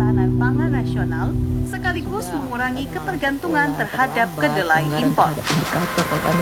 ketahanan pangan nasional sekaligus mengurangi ketergantungan terhadap kedelai impor.